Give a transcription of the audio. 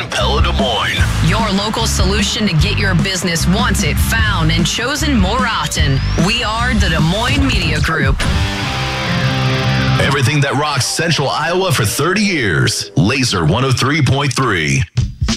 Pella Des Moines. Your local solution to get your business wanted, found, and chosen more often. We are the Des Moines Media Group. Everything that rocks Central Iowa for 30 years. Laser 103.3.